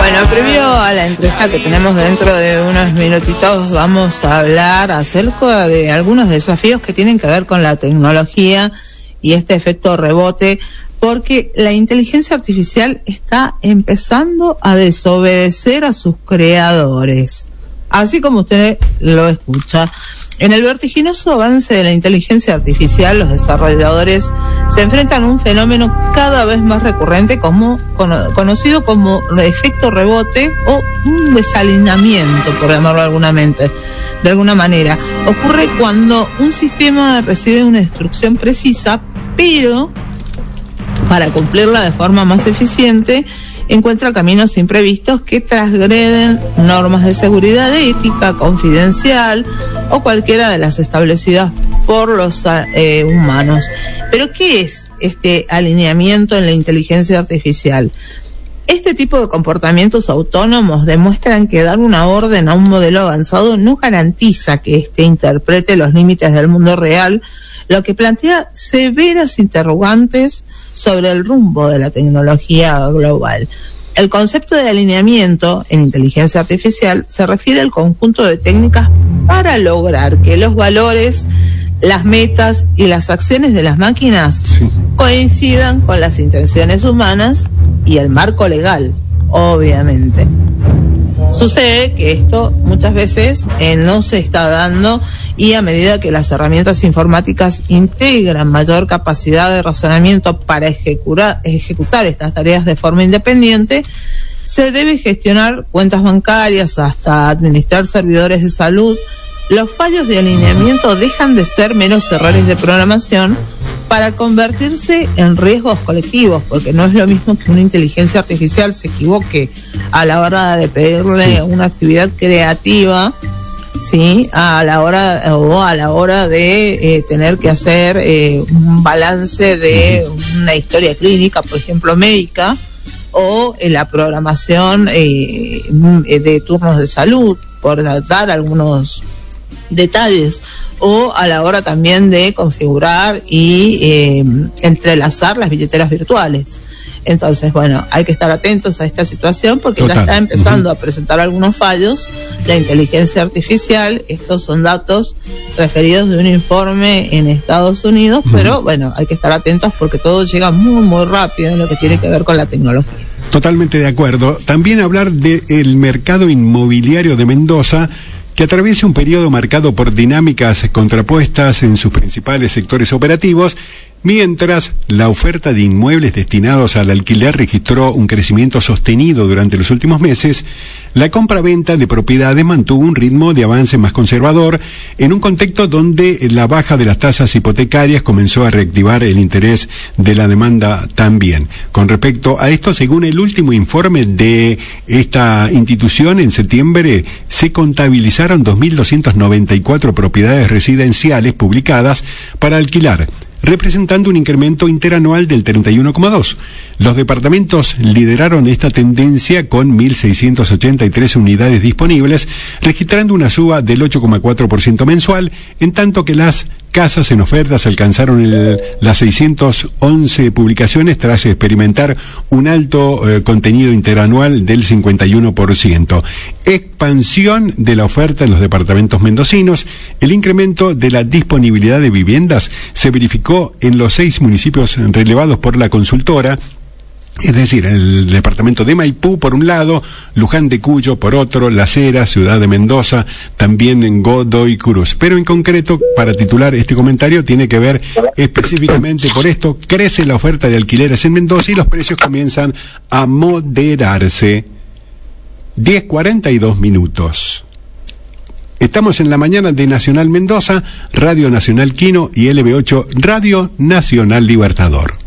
Bueno, previo a la entrevista que tenemos dentro de unos minutitos, vamos a hablar acerca de algunos desafíos que tienen que ver con la tecnología y este efecto rebote, porque la inteligencia artificial está empezando a desobedecer a sus creadores, así como usted lo escucha. En el vertiginoso avance de la inteligencia artificial, los desarrolladores se enfrentan a un fenómeno cada vez más recurrente conocido como efecto rebote o un desalineamiento, por llamarlo de alguna manera. Ocurre cuando un sistema recibe una instrucción precisa, pero para cumplirla de forma más eficiente, encuentra caminos imprevistos que transgreden normas de seguridad ética, confidencial o cualquiera de las establecidas por los humanos. Pero ¿qué es este alineamiento en la inteligencia artificial? Este tipo de comportamientos autónomos demuestran que dar una orden a un modelo avanzado no garantiza que éste interprete los límites del mundo real, lo que plantea severas interrogantes sobre el rumbo de la tecnología global. El concepto de alineamiento en inteligencia artificial se refiere al conjunto de técnicas para lograr que los valores, las metas y las acciones de las máquinas coincidan con las intenciones humanas y el marco legal, obviamente. Sucede que esto muchas veces no se está dando, y a medida que las herramientas informáticas integran mayor capacidad de razonamiento para ejecutar estas tareas de forma independiente, se debe gestionar cuentas bancarias hasta administrar servidores de salud. Los fallos de alineamiento dejan de ser meros errores de programación para convertirse en riesgos colectivos, porque no es lo mismo que una inteligencia artificial se equivoque a la hora de pedirle una actividad creativa, ¿sí? a la hora de tener que hacer un balance de una historia clínica, por ejemplo médica, o la programación de turnos de salud, por dar algunos detalles, o a la hora también de configurar y entrelazar las billeteras virtuales. Entonces, bueno, hay que estar atentos a esta situación porque ya está empezando a presentar algunos fallos la inteligencia artificial. Estos son datos referidos de un informe en Estados Unidos, pero bueno, hay que estar atentos porque todo llega muy, muy rápido en lo que tiene que ver con la tecnología. Totalmente de acuerdo. También hablar del mercado inmobiliario de Mendoza, que atraviesa un periodo marcado por dinámicas contrapuestas en sus principales sectores operativos, mientras la oferta de inmuebles destinados al alquiler registró un crecimiento sostenido durante los últimos meses. La compra-venta de propiedades mantuvo un ritmo de avance más conservador en un contexto donde la baja de las tasas hipotecarias comenzó a reactivar el interés de la demanda también. Con respecto a esto, según el último informe de esta institución, en septiembre se contabilizaron 2.294 propiedades residenciales publicadas para alquilar, representando un incremento interanual del 31,2%. Los departamentos lideraron esta tendencia con 1.683 unidades disponibles, registrando una suba del 8,4% mensual, en tanto que las casas en ofertas alcanzaron las 611 publicaciones tras experimentar un alto contenido interanual del 51%. Expansión de la oferta en los departamentos mendocinos. El incremento de la disponibilidad de viviendas se verificó en los 6 municipios relevados por la consultora, es decir, el departamento de Maipú por un lado, Luján de Cuyo por otro, Las Heras, Ciudad de Mendoza, también en Godoy Cruz. Pero en concreto, para titular este comentario, tiene que ver específicamente por esto: crece la oferta de alquileres en Mendoza y los precios comienzan a moderarse. 10:42 minutos. Estamos en la mañana de Nacional Mendoza, Radio Nacional Quino y LB8 Radio Nacional Libertador.